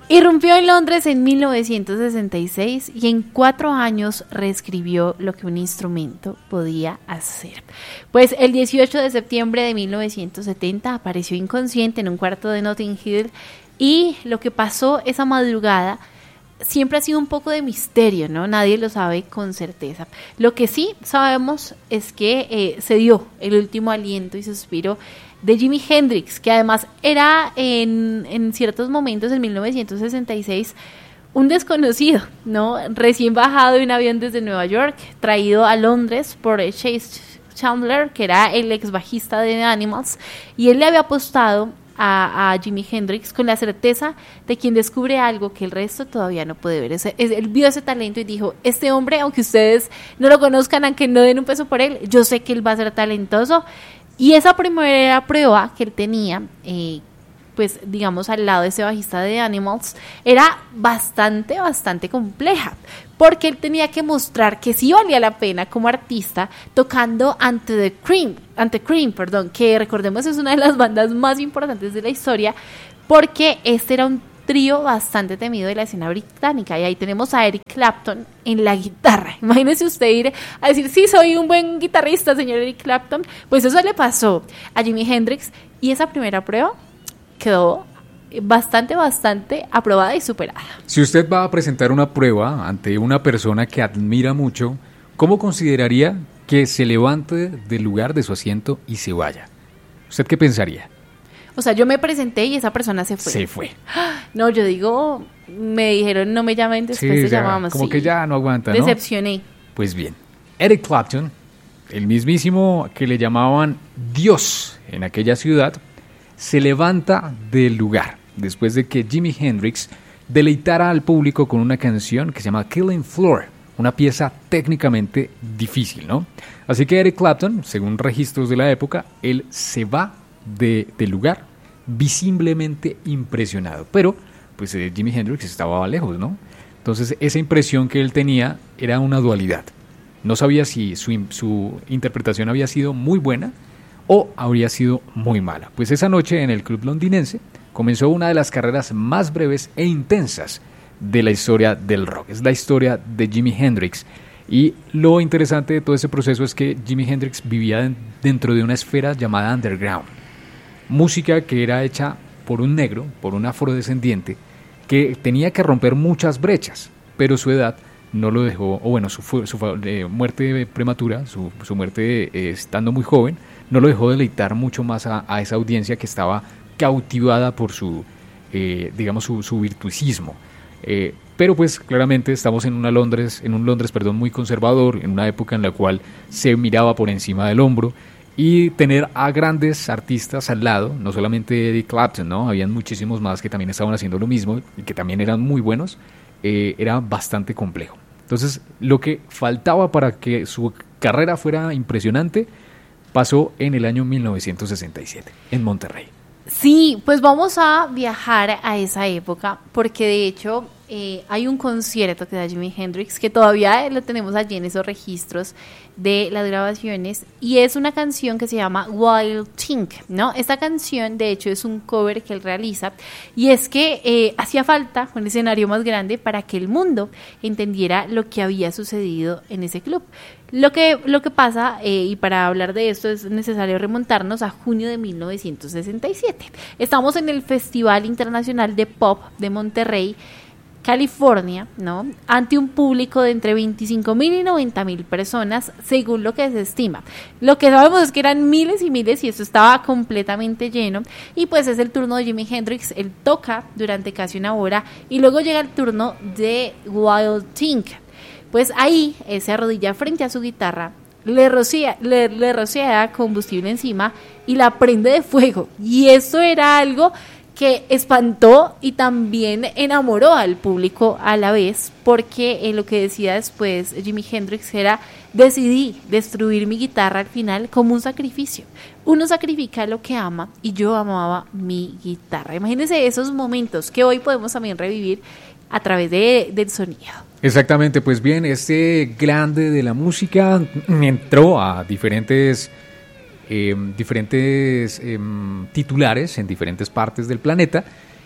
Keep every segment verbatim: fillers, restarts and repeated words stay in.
Irrumpió en Londres en mil novecientos sesenta y seis y en cuatro años reescribió lo que un instrumento podía hacer. Pues el dieciocho de septiembre de mil novecientos setenta apareció inconsciente en un cuarto de Notting Hill, y lo que pasó esa madrugada siempre ha sido un poco de misterio, ¿no? Nadie lo sabe con certeza. Lo que sí sabemos es que eh, se dio el último aliento y suspiro de Jimi Hendrix, que además era en, en ciertos momentos en mil novecientos sesenta y seis un desconocido, ¿no? Recién bajado de un avión desde Nueva York, traído a Londres por Chase Chandler, que era el ex bajista de The Animals, y él le había apostado a, a Jimi Hendrix con la certeza de quien descubre algo que el resto todavía no puede ver. Ese, es, él vio ese talento y dijo, este hombre, aunque ustedes no lo conozcan, aunque no den un peso por él, yo sé que él va a ser talentoso. Y esa primera prueba que él tenía, eh, pues digamos al lado de ese bajista de Animals, era bastante, bastante compleja, porque él tenía que mostrar que sí valía la pena como artista tocando ante The Cream, ante Cream, perdón, que recordemos es una de las bandas más importantes de la historia, porque este era un trío bastante temido de la escena británica, y ahí tenemos a Eric Clapton en la guitarra. Imagínese usted ir a decir, sí, soy un buen guitarrista, señor Eric Clapton. Pues eso le pasó a Jimi Hendrix, y esa primera prueba quedó bastante, bastante aprobada y superada. Si usted va a presentar una prueba ante una persona que admira mucho, ¿cómo consideraría que se levante del lugar de su asiento y se vaya? ¿Usted qué pensaría? O sea, yo me presenté y esa persona se fue. Se fue. No, yo digo, me dijeron no me llamen, después sí, se ya, llamábamos. Como sí. que ya no aguanta, ¿no? Decepcioné. Pues bien, Eric Clapton, el mismísimo que le llamaban Dios en aquella ciudad, se levanta del lugar después de que Jimi Hendrix deleitara al público con una canción que se llama Killing Floor, una pieza técnicamente difícil, ¿no? Así que Eric Clapton, según registros de la época, él se va de, del lugar visiblemente impresionado, pero pues eh, Jimi Hendrix estaba lejos, ¿no? Entonces esa impresión que él tenía era una dualidad. No sabía si su, su interpretación había sido muy buena o habría sido muy mala. Pues esa noche en el club londinense comenzó una de las carreras más breves e intensas de la historia del rock. Es la historia de Jimi Hendrix. Y lo interesante de todo ese proceso es que Jimi Hendrix vivía dentro de una esfera llamada underground. Música que era hecha por un negro, por un afrodescendiente, que tenía que romper muchas brechas, pero su edad no lo dejó, o bueno, su, su eh, muerte prematura, su, su muerte eh, estando muy joven, no lo dejó deleitar mucho más a, a esa audiencia que estaba cautivada por su, eh, digamos, su, su virtuosismo. Eh, pero pues claramente estamos en una Londres, en un Londres, perdón, muy conservador, en una época en la cual se miraba por encima del hombro, y tener a grandes artistas al lado, no solamente Eric Clapton, ¿no? Habían muchísimos más que también estaban haciendo lo mismo y que también eran muy buenos, eh, era bastante complejo. Entonces, lo que faltaba para que su carrera fuera impresionante pasó en el año mil novecientos sesenta y siete, en Monterrey. Sí, pues vamos a viajar a esa época, porque de hecho eh, hay un concierto que da Jimi Hendrix que todavía lo tenemos allí en esos registros de las grabaciones, y es una canción que se llama Wild Thing, ¿no? Esta canción de hecho es un cover que él realiza, y es que eh, hacía falta un escenario más grande para que el mundo entendiera lo que había sucedido en ese club. Lo que, lo que pasa, eh, y para hablar de esto es necesario remontarnos a junio de mil novecientos sesenta y siete. Estamos en el Festival Internacional de Pop de Monterrey, California, ¿no? Ante un público de entre veinticinco mil y noventa mil personas, según lo que se estima. Lo que sabemos es que eran miles y miles, y esto estaba completamente lleno, y pues es el turno de Jimi Hendrix. Él toca durante casi una hora, y luego llega el turno de Wild Thing. Pues ahí eh, se arrodilla frente a su guitarra, le rocía, le, le rocía combustible encima y la prende de fuego. Y esto era algo que espantó y también enamoró al público a la vez, porque eh, lo que decía después Jimi Hendrix era: decidí destruir mi guitarra al final como un sacrificio. Uno sacrifica lo que ama, y yo amaba mi guitarra. Imagínense esos momentos que hoy podemos también revivir a través de, del sonido. Exactamente, pues bien, este grande de la música entró a diferentes, eh, diferentes eh, titulares en diferentes partes del planeta,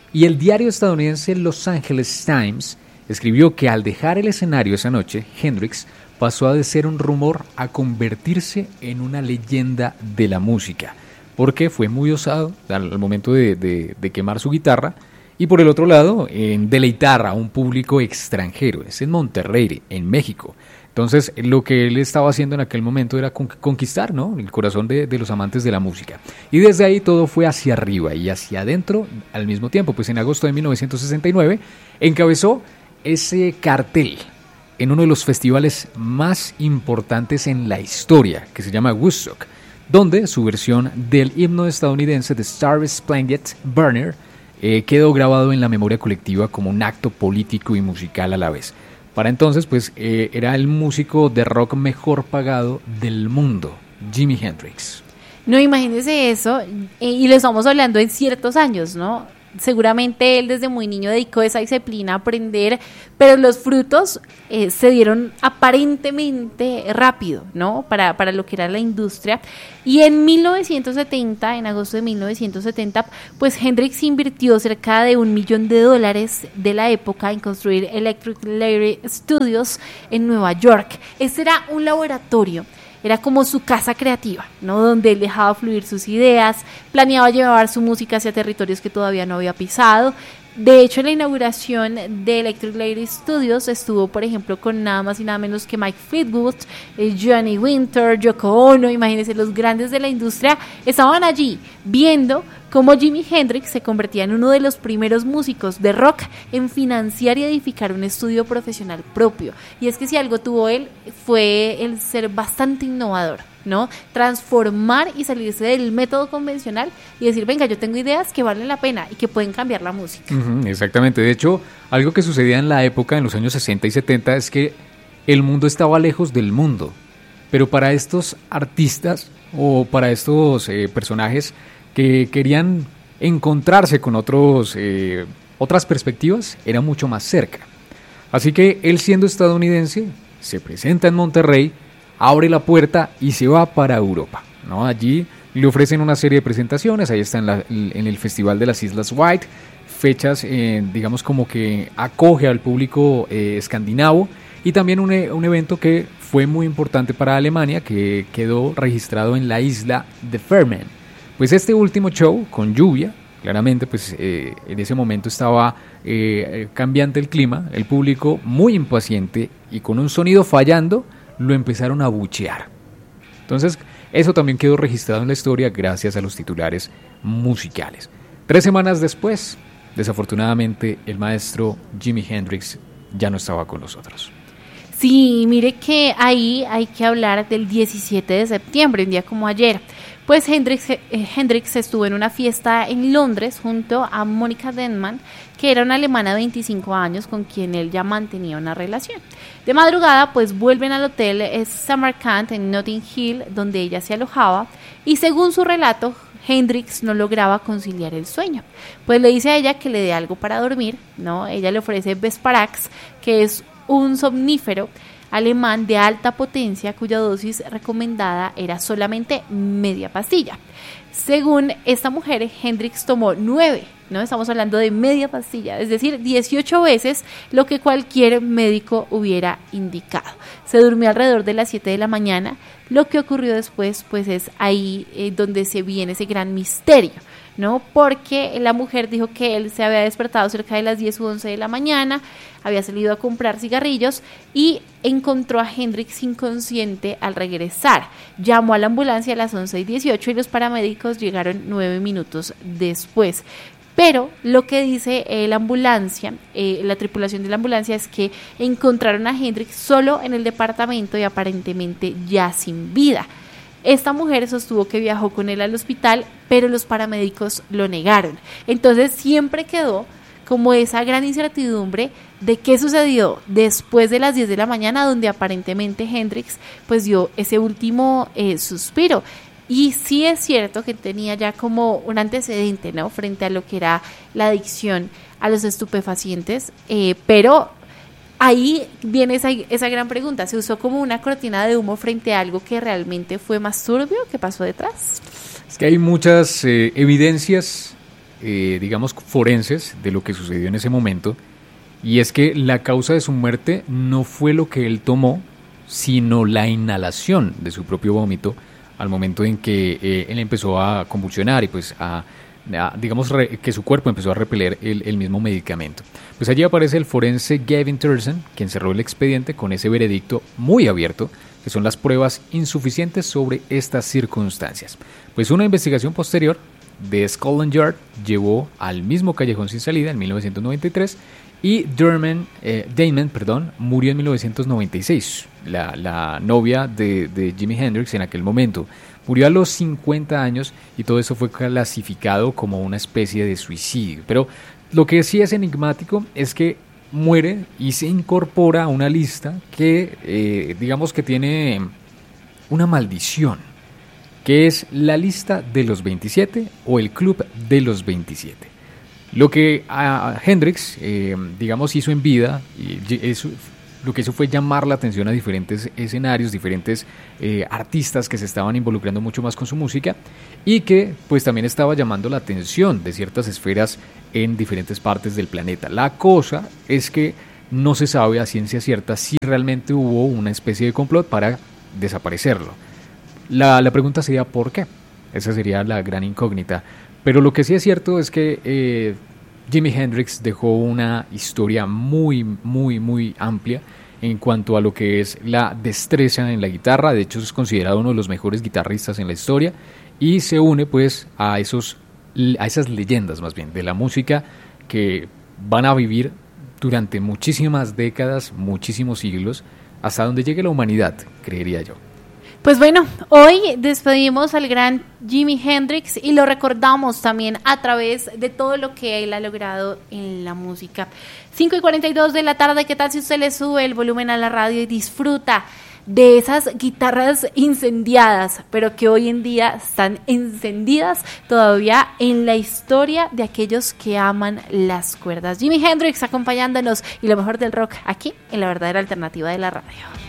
Y el diario estadounidense Los Angeles Times escribió que al dejar el escenario esa noche, Hendrix pasó de ser un rumor a convertirse en una leyenda de la música, porque fue muy osado al, al momento de, de, de quemar su guitarra, y por el otro lado, en deleitar a un público extranjero. Es en Monterrey, en México. Entonces, lo que él estaba haciendo en aquel momento era conquistar, ¿no?, el corazón de, de los amantes de la música. Y desde ahí todo fue hacia arriba y hacia adentro al mismo tiempo. Pues en agosto de mil novecientos sesenta y nueve encabezó ese cartel en uno de los festivales más importantes en la historia, que se llama Woodstock, donde su versión del himno estadounidense The Star Spangled Banner eh, quedó grabado en la memoria colectiva como un acto político y musical a la vez. Para entonces, pues, eh, era el músico de rock mejor pagado del mundo, Jimi Hendrix. No, imagínese eso, y lo estamos hablando en ciertos años, ¿no? Seguramente él desde muy niño dedicó esa disciplina a aprender, pero los frutos eh, se dieron aparentemente rápido, ¿no? Para, para lo que era la industria. Y en mil novecientos setenta, en agosto de mil novecientos setenta, pues Hendrix invirtió cerca de un millón de dólares de la época en construir Electric Light Studios en Nueva York. Este era un laboratorio. Era como su casa creativa, ¿no? Donde él dejaba fluir sus ideas, planeaba llevar su música hacia territorios que todavía no había pisado. De hecho, en la inauguración de Electric Light Studios estuvo, por ejemplo, con nada más y nada menos que Mike Fleetwood, eh, Johnny Winter, Yoko Ono. Imagínense, los grandes de la industria estaban allí viendo cómo Jimi Hendrix se convertía en uno de los primeros músicos de rock en financiar y edificar un estudio profesional propio. Y es que si algo tuvo él fue el ser bastante innovador, ¿no? Transformar y salirse del método convencional y decir, venga, yo tengo ideas que valen la pena y que pueden cambiar la música. Uh-huh, exactamente. De hecho, algo que sucedía en la época, en los años sesenta y setenta, es que el mundo estaba lejos del mundo. Pero para estos artistas o para estos eh, personajes que querían encontrarse con otros, eh, otras perspectivas, era mucho más cerca. Así que él, siendo estadounidense, se presenta en Monterrey, abre la puerta y se va para Europa, ¿no? Allí le ofrecen una serie de presentaciones, ahí está en, la, en el Festival de las Islas White, fechas, eh, digamos, como que acoge al público eh, escandinavo, y también un, un evento que fue muy importante para Alemania, que quedó registrado en la isla de Fehmarn. Pues este último show, con lluvia, claramente, pues eh, en ese momento estaba eh, cambiante el clima, el público muy impaciente y con un sonido fallando, lo empezaron a buchear. Entonces, eso también quedó registrado en la historia gracias a los titulares musicales. Tres semanas después, desafortunadamente, el maestro Jimi Hendrix ya no estaba con nosotros. Sí, mire que ahí hay que hablar del diecisiete de septiembre, un día como ayer. Pues Hendrix, eh, Hendrix estuvo en una fiesta en Londres junto a Monika Denman, que era una alemana de veinticinco años con quien él ya mantenía una relación. De madrugada, pues vuelven al hotel eh, Samarkand en Notting Hill, donde ella se alojaba, y según su relato, Hendrix no lograba conciliar el sueño. Pues le dice a ella que le dé algo para dormir, ¿no? Ella le ofrece Vesparax, que es un somnífero alemán de alta potencia cuya dosis recomendada era solamente media pastilla. Según esta mujer, Hendrix tomó nueve, ¿no? Estamos hablando de media pastilla, es decir, dieciocho veces lo que cualquier médico hubiera indicado. Se durmió alrededor de las siete de la mañana. Lo que ocurrió después, pues es ahí eh, donde se viene ese gran misterio, ¿no? Porque la mujer dijo que él se había despertado cerca de las diez u once de la mañana, había salido a comprar cigarrillos y encontró a Hendrix inconsciente al regresar. Llamó a la ambulancia a las once y dieciocho y los paramédicos llegaron nueve minutos después. Pero lo que dice eh, la ambulancia, eh, la tripulación de la ambulancia, es que encontraron a Hendrix solo en el departamento y aparentemente ya sin vida. Esta mujer sostuvo que viajó con él al hospital, pero los paramédicos lo negaron. Entonces siempre quedó como esa gran incertidumbre de qué sucedió después de las diez de la mañana, donde aparentemente Hendrix pues dio ese último eh, suspiro. Y sí es cierto que tenía ya como un antecedente, ¿no?, frente a lo que era la adicción a los estupefacientes, eh, pero ahí viene esa, esa gran pregunta. ¿Se usó como una cortina de humo frente a algo que realmente fue más turbio? ¿Qué pasó detrás? Es que hay muchas eh, evidencias eh, digamos, forenses de lo que sucedió en ese momento, y es que la causa de su muerte no fue lo que él tomó, sino la inhalación de su propio vómito al momento en que eh, él empezó a convulsionar y pues a, a digamos re, que su cuerpo empezó a repeler el, el mismo medicamento. Pues allí aparece el forense Gavin Turson, quien cerró el expediente con ese veredicto muy abierto, que son las pruebas insuficientes sobre estas circunstancias. Pues una investigación posterior de Scotland Yard llevó al mismo callejón sin salida en mil novecientos noventa y tres y Damon, eh, Damon perdón, murió en mil novecientos noventa y seis, la, la novia de, de Jimi Hendrix en aquel momento. Murió a los cincuenta años y todo eso fue clasificado como una especie de suicidio. Pero lo que sí es enigmático es que muere y se incorpora a una lista que eh, digamos que tiene una maldición, que es la lista de los veintisiete o el club de los veintisiete. Lo que a Hendrix, eh, digamos, hizo en vida, y eso, lo que hizo fue llamar la atención a diferentes escenarios, diferentes eh, artistas que se estaban involucrando mucho más con su música y que pues también estaba llamando la atención de ciertas esferas en diferentes partes del planeta. La cosa es que no se sabe a ciencia cierta si realmente hubo una especie de complot para desaparecerlo. La, la pregunta sería ¿por qué? Esa sería la gran incógnita. Pero lo que sí es cierto es que eh, Jimi Hendrix dejó una historia muy, muy, muy amplia en cuanto a lo que es la destreza en la guitarra. De hecho, es considerado uno de los mejores guitarristas en la historia y se une pues a, esos, a esas leyendas más bien de la música que van a vivir durante muchísimas décadas, muchísimos siglos, hasta donde llegue la humanidad, creería yo. Pues bueno, hoy despedimos al gran Jimi Hendrix y lo recordamos también a través de todo lo que él ha logrado en la música. cinco y cuarenta y dos de la tarde, ¿qué tal si usted le sube el volumen a la radio y disfruta de esas guitarras incendiadas, pero que hoy en día están encendidas todavía en la historia de aquellos que aman las cuerdas? Jimi Hendrix acompañándonos y lo mejor del rock aquí en La Verdadera Alternativa de la Radio.